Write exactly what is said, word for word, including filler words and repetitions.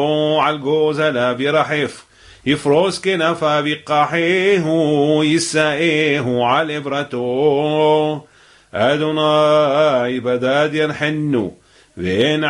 عالجوزة برحف يفروس كنفا بقاحيه يسائيه عالإبرتو أدوناي بداد ينحنو وين